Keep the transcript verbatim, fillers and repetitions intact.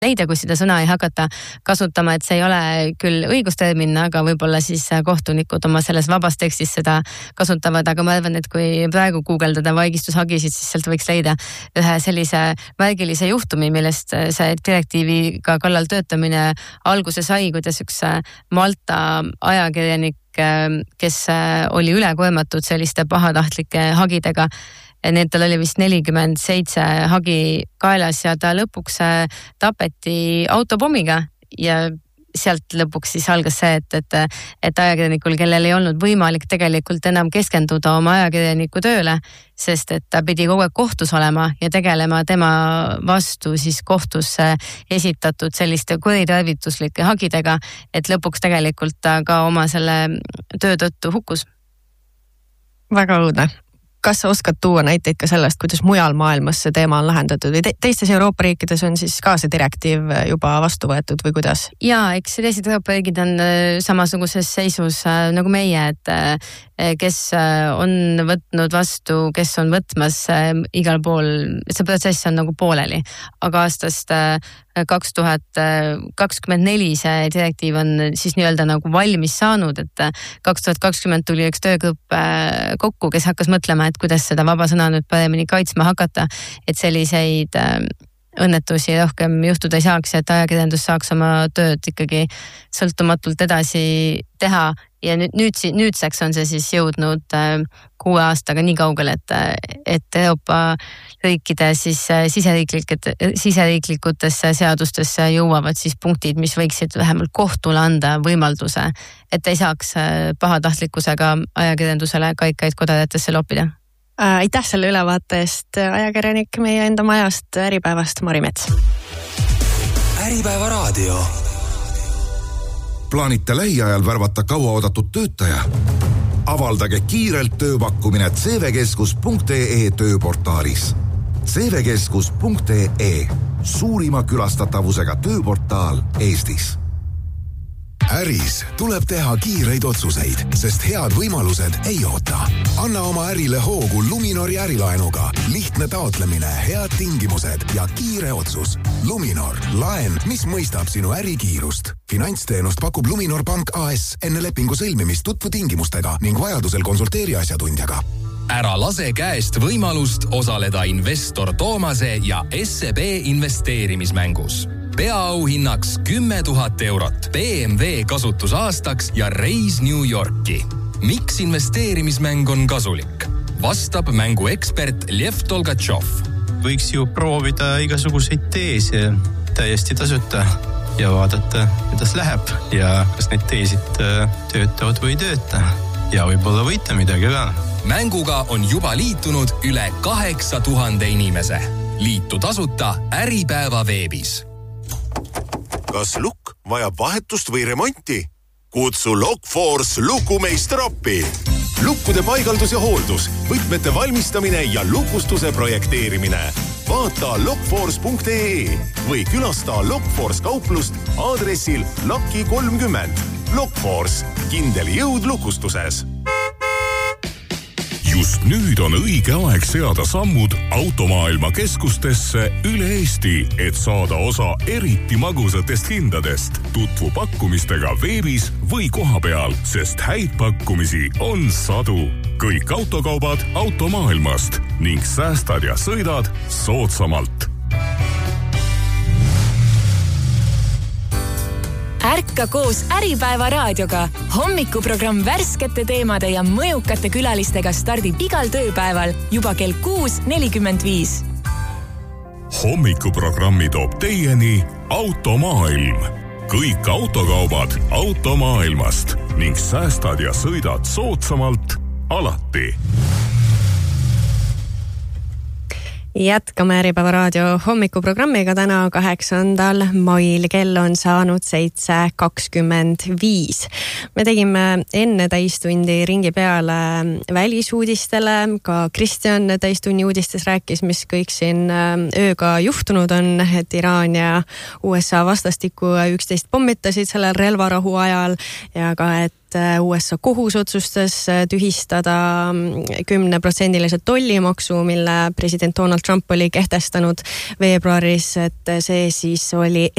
leida, kui seda sõna ei hakata kasutama, et see ei ole küll õigustermin, aga võib-olla siis kohtunikud oma selles vabas tekstis seda kasutavad, aga ma arvan, et kui praegu guugeldada vaigistushagisid, siis sealt võiks leida ühe sellise märgilise juhtumi, millest see direktiiviga kallal töötamine alguse sai, kuidas üks Malta ajakirjanik, kes oli ülekoormatud selliste pahatahtlike hagidega. Need tal oli vist nelikümmend seitse hagi kaelas ja ta lõpuks tapeti autopommiga ja sealt lõpuks siis algas see, et, et, et ajakirjanikul, kellel ei olnud võimalik tegelikult enam keskenduda oma ajakirjaniku tööle, sest et ta pidi kogu aeg kohtus olema ja tegelema tema vastu siis kohtusse esitatud selliste kuritarvituslike hagidega, et lõpuks tegelikult ta ka oma selle töö tõttu hukkus. Väga õudne. Kas sa oskad tuua näiteid ka sellest, kuidas mujal maailmas see teema on lahendatud või te- teistes Euroopa riikides on siis ka see direktiiv juba vastu võetud või kuidas? Jaa, eks teised Euroopa riigid on samasuguses seisus nagu meie, et kes on võtnud vastu, kes on võtmas igal pool, see protsess on nagu pooleli, aga aastast kaks tuhat kakskümmend neli see direktiiv on siis nii-öelda nagu valmis saanud, et kaks tuhat kakskümmend tuli üks töögrupp kokku, kes hakkas mõtlema, et kuidas seda vaba sõna nüüd paremini kaitsma hakata, et selliseid õnnetusi rohkem juhtuda ei saaks, et ajakirjandus saaks oma tööd ikkagi sõltumatult edasi teha ja nüüd, nüüd, nüüdseks on see siis jõudnud kuue aastaga nii kaugel, et, et Euroopa riikide siis siseriiklikutesse seadustesse jõuavad siis punktid, mis võiksid vähemalt kohtule anda võimalduse, et ei saaks pahatahtlikkusega ajakirjandusele kaikaid kodaratesse loppida. Aitäh selle ülevaate eest, ajakirjanik meie enda majast Äripäevast Mari Mets. Äripäeva raadio. Plaanite lähiajal värvata kauaoodatud töötaja? Avaldage kiirelt tööpakkumine c v keskus punkt e e tööportaalis. c v keskus punkt e e, suurima külastatavusega tööportaal Eestis. Äris tuleb teha kiireid otsuseid, sest head võimalused ei oota. Anna oma ärile hoogu Luminori ärilaenuga. Lihtne taotlemine, head tingimused ja kiire otsus. Luminor, laen, mis mõistab sinu ärikiirust. Finantsteenust pakub Luminor Pank A S enne lepingu sõlmimist tutvu tingimustega ning vajadusel konsulteeri asjatundjaga. Ära lase käest võimalust osaleda investor Toomase ja S E B investeerimismängus. Peaauhinnaks kümme tuhat eurot, B M W kasutusaastaks ja reis New Yorki. Miks investeerimismäng on kasulik? Vastab mängu ekspert Lev Tolgatšov. Võiks ju proovida igasuguseid teese täiesti tasuta ja vaadata, kuidas läheb ja kas need teesid töötavad või ei tööta. Ja võib-olla võita midagi ka. Mänguga on juba liitunud üle kaheksa tuhande inimese. Liitu tasuta Äripäeva veebis. Kas lukk vajab vahetust või remonti? Kutsu Lockforce lukumeister appi. Lukkude paigaldus ja hooldus, võtmete valmistamine ja lukustuse projekteerimine. Vaata lockforce punkt e e või külasta Lockforce kauplust aadressil Laki kolmkümmend. Lockforce, kindel jõud lukustuses. Just nüüd on õige aeg seada sammud automaailma keskustesse üle Eesti, et saada osa eriti magusatest hindadest. Tutvu pakkumistega veebis või kohapeal, sest häid pakkumisi on sadu. Kõik autokaubad automaailmast ning säästad ja sõidad soodsamalt. Ärka koos Äripäeva raadioga. Hommikuprogramm värskete teemade ja mõjukate külalistega stardib igal tööpäeval juba kell kuus nelikümmend viis. Hommikuprogrammi toob teieni Automaailm. Kõik autokaubad automaailmast ning säästad ja sõidad soodsamalt alati. Jätkame Äripäeva raadio hommikuprogrammiga täna kaheksandal mail. Kell on saanud seitse kakskümmend viis. Me tegime enne täistundi ringi peale välisuudistele. Ka Kristjan täistunni uudistes rääkis, mis kõik siin ööga juhtunud on, et Iraan ja U S A vastastikku üksteist pommitasid sellel relvarahu ajal ja ka, et et U S A kohus otsustas tühistada kümneprotsendilise tollimaksu, mille president Donald Trump oli kehtestanud veebruaris, et see siis oli